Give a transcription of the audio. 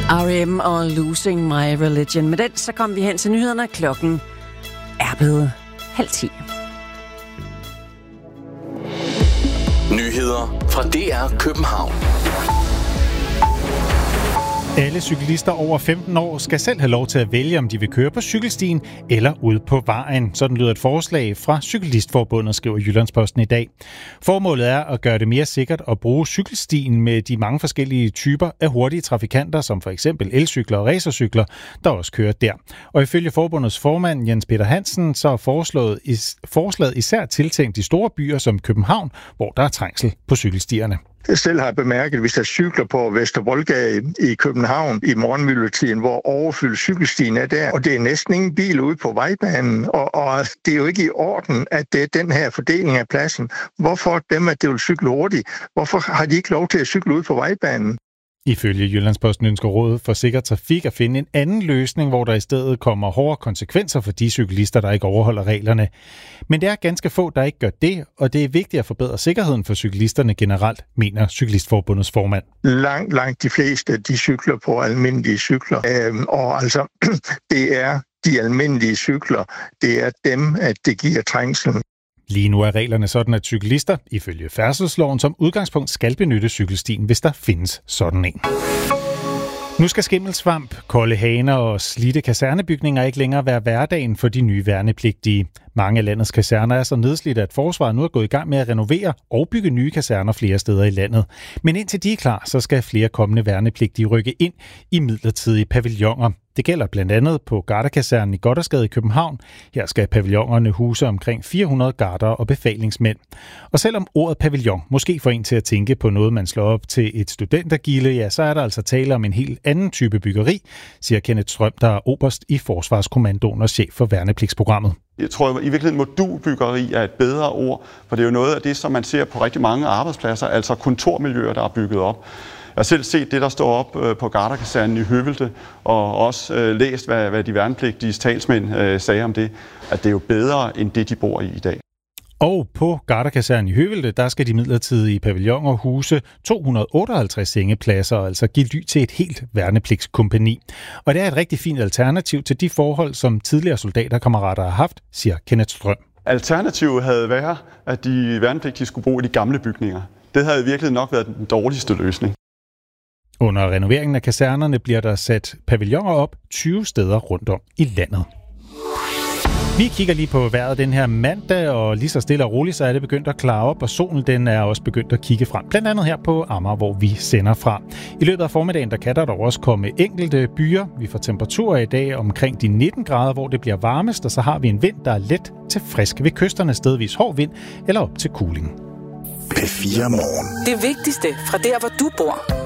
R.E.M. og Losing My Religion. Med den så kom vi hen til nyhederne. Klokken er blevet 9:30. Nyheder fra DR København. Alle cyklister over 15 år skal selv have lov til at vælge, om de vil køre på cykelstien eller ude på vejen. Sådan lyder et forslag fra Cyklistforbundet, skriver Jyllandsposten i dag. Formålet er at gøre det mere sikkert at bruge cykelstien med de mange forskellige typer af hurtige trafikanter, som for eksempel elcykler og racercykler, der også kører der. Og ifølge forbundets formand Jens Peter Hansen, så er forslaget især tiltænkt de store byer som København, hvor der er trængsel på cykelstierne. Jeg selv har bemærket, hvis der cykler på Vestervoldgade i København i morgenmiddeltiden, hvor overfyldt cykelstien er der, og det er næsten ingen bil ude på vejbanen, og det er jo ikke i orden, at det er den her fordeling af pladsen. Hvorfor dem, at det vil cykle hurtigt? Hvorfor har de ikke lov til at cykle ude på vejbanen? Ifølge Jyllandsposten ønsker Rådet for Sikker Trafik at finde en anden løsning, hvor der i stedet kommer hårde konsekvenser for de cyklister, der ikke overholder reglerne. Men det er ganske få, der ikke gør det, og det er vigtigt at forbedre sikkerheden for cyklisterne generelt, mener Cyklistforbundets formand. Langt de fleste, de cykler på almindelige cykler, og altså, det er de almindelige cykler, det er dem, at det giver trængslen. Lige nu er reglerne sådan, at cyklister, ifølge færdselsloven, som udgangspunkt skal benytte cykelstien, hvis der findes sådan en. Nu skal skimmelsvamp, kolde haner og slidte kasernebygninger ikke længere være hverdagen for de nye værnepligtige. Mange af landets kaserner er så nedslidte, at forsvaret nu er gået i gang med at renovere og bygge nye kaserner flere steder i landet. Men indtil de er klar, så skal flere kommende værnepligtige rykke ind i midlertidige pavilloner. Det gælder blandt andet på Garderkasernen i Gothersgade i København. Her skal pavillonerne huse omkring 400 garder og befalingsmænd. Og selvom ordet pavillon måske får en til at tænke på noget, man slår op til et studentergilde, ja, så er der altså tale om en helt anden type byggeri, siger Kenneth Strøm, der er oberst i Forsvarskommandoen og chef for værnepligtsprogrammet. Jeg tror i virkeligheden, modulbyggeri er et bedre ord, for det er jo noget af det, som man ser på rigtig mange arbejdspladser, altså kontormiljøer, der er bygget op. Jeg har selv set det, der står op på Garderkasernen i Høvelte, og også læst, hvad de værnepligtiges talsmænd sagde om det, at det er jo bedre end det, de bor i dag. Og på Garderkasernen i Høvelte, der skal de midlertidige pavilloner huse 258 sengepladser, og altså give ly til et helt værnepligtskompagni. Og det er et rigtig fint alternativ til de forhold, som tidligere soldaterkammerater har haft, siger Kenneth Strøm. Alternativet havde været, at de værnepligtige skulle bo i de gamle bygninger. Det havde virkelig nok været den dårligste løsning. Under renoveringen af kasernerne bliver der sat pavilloner op 20 steder rundt om i landet. Vi kigger lige på vejret den her mandag, og lige så stille og roligt, så er det begyndt at klare op, og solen den er også begyndt at kigge frem. Blandt andet her på Amager, hvor vi sender fra. I løbet af formiddagen, der kan der dog også komme enkelte byer. Vi får temperaturer i dag omkring de 19 grader, hvor det bliver varmest, og så har vi en vind, der er let til frisk ved kysterne, stedvis hård vind eller op til kuling. P4 Morgen. Det vigtigste fra der, hvor du bor.